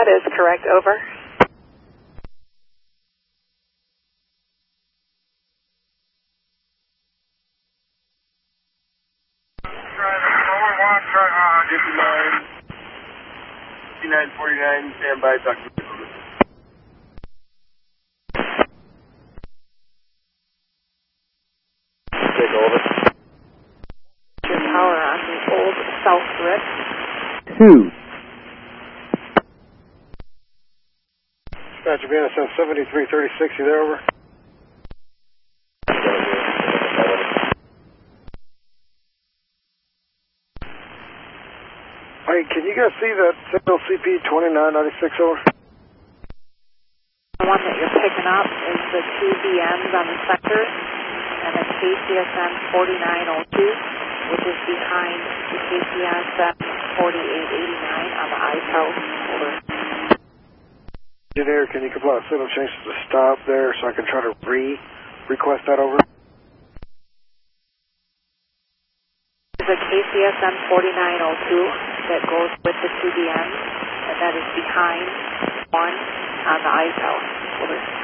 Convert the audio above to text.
That is correct, over. Driver 5949, stand by, Dr. Take over. Your power on the old South Rift. 2. Dispatcher BNSF 7336, you there, over? Hey, can you guys see that signal CP2996, over? The one that you're picking up is the two VMs on the sector and the KCSM 4902, which is behind the KCSM 4889 on the ITEL. Over. Engineer, can you comply with signal change to stop there so I can try to request that, over? There's a KCSM 4902 that goes with the two VMs, and that is behind one on the ITEL. Over.